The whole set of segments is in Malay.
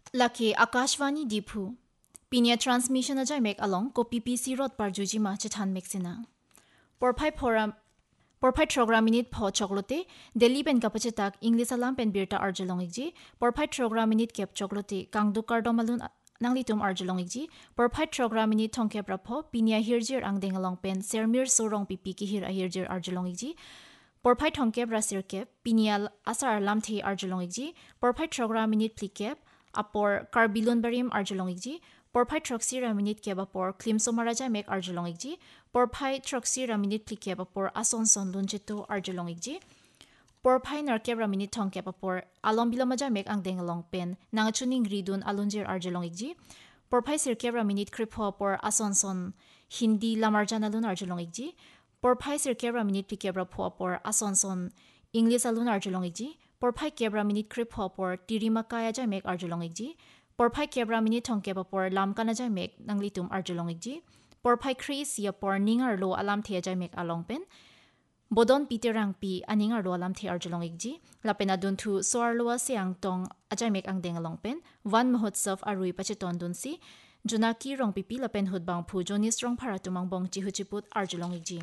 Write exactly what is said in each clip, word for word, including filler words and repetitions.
Laki Akashvani Dipu. Pinya transmission ajay mek along ko P P C rot par juji ma chitan mek sina. Porpai forum Porpai program minute po choklote Delhi pen kapachitak English alam pen birta arjalong igji Porpai program minute kep choklote kangdu kardomalun nanglitum arjalong igji Porpai program minute tongke prapo pinya hirjir ang dengalong pen sermir sorong pipi ki hir ahirjir arjalong igji Porpai tongke brasir kep pinya asar lam the arjalong igji Porpai program minute plikep apor karbilon barim arjalong igji Porpai troxira minute keba por klimsomaraja mek arjalong igji Porpai troxira minute plikeba por asonson lunjito arjalong igji Porpai narkebra minute tong keba por alom bilomaja mek ang dengalong pen nangachuning ridun alunjir arjalong igji Porpai sirkebra minute kripo por asonson hindi lamarjana lun arjalong igji Porpai sirkebra minute plikebra po por asonson English alun arjalong igji Porpai kebra minute kripo por tirimakaya ja mek arjalong igji Porpai kebra minute tong keba por lam kanaja mek nanglitum arjalong igji Porpai kris ya por ningar lo alam thea jai mek along pen bodon piterang pi aningar lo alam thea arjalong igji lapena dun thu soar lo siang tong ajai mek ang deng along pen van mahotsav arui pacheton dun si junaki rong pipi lapen hudbang phu joni strong pharatumang bong chi huchiput arjalong igji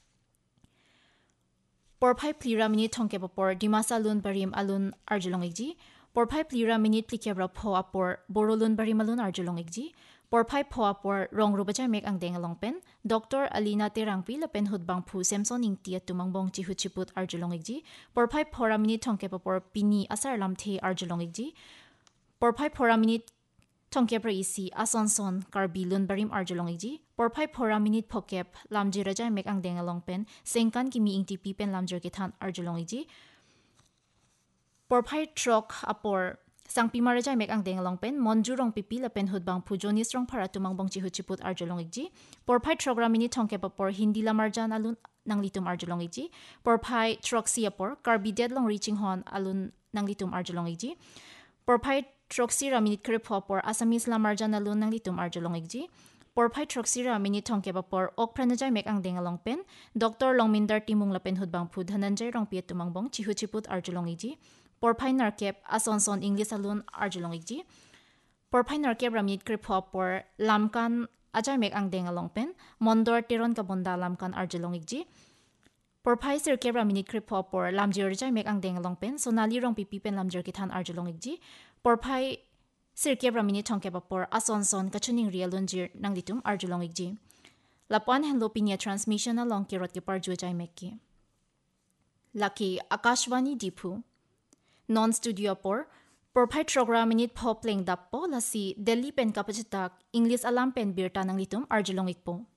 Porpai plira minute tong keba por dimasa lun barim alun arjalong igji Porpai plira minute plikebra po apor borolun barimalun arjalong igji Porpai po apor rong rubaja mek ang dengalong pen Doctor Alina Terangpi lapen hudbang pu Samson ingti at tumangbong chi huchiput arjalong igji Porpai pora minute tongke papor pini asar lam the arjalong igji Porpai pora minute tongke pra isi asonson karbilun barim arjalong igji Porpai pora minute pokep lamji raja mek ang dengalong pen sengkan kimi ingti pi pen lamjir kithan arjalong igji Porpai trok apor sang pimaraja mek ang dengalong pen monjurong pipi la pen hudbang pujoni strong para tumang bong chi huchiput arjalong igji Porpai trogram mini tongke papor hindi la marjan alun nanglitum arjalong igji Porpai troxi apor karbi deadlong reaching hon alun nanglitum arjalong igji Porpai troxi ra minute krip apor asamis la marjan alun nanglitum arjalong igji Porpai troxi ra minute tongke papor ok pranaja mek ang dengalong pen Doctor Longminder timung la pen hudbang pu dhananjay rong piet tumang bong chi huchiput arjalong igji Porpai narkep asonson English alun arjalong igji Porpai narkep ramit kripo por lamkan ajay mek ang dengalong pen mondor tiron kabonda lamkan arjalong igji Porpai sirkep ramit kripo por lamjir jay mek ang dengalong pen sonali rong pipi pen lamjir kithan arjalong igji Porpai sirkep ramit tongke por asonson kachuning rialun jir nanglitum arjalong igji Lapan hello pinya transmission along kirot ke par jay mekki Laki Akashvani Dipu Non-studio por, Porpai program minute po playing dap po lasi Delhi pen kapachitak English alam pen birta ng litum arjalong ikpo.